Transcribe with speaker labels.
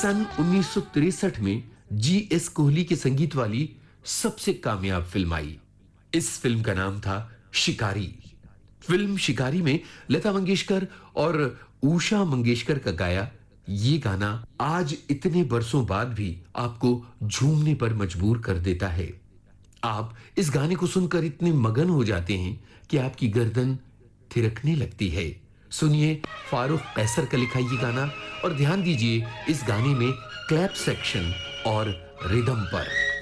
Speaker 1: सन 1963 में जी.एस. कोहली के संगीत वाली सबसे कामयाब फिल्म आई। इस फिल्म का नाम था शिकारी। फिल्म शिकारी में लता मंगेशकर और उषा मंगेशकर का गाया ये गाना आज इतने बरसों बाद भी आपको झूमने पर मजबूर कर देता है। आप इस गाने को सुनकर इतने मगन हो जाते हैं कि आपकी गर्दन थिरकने लगती है। सुनिए फारूक कैसर का लिखा ये गाना और ध्यान दीजिए इस गाने में क्लैप सेक्शन और रिदम पर।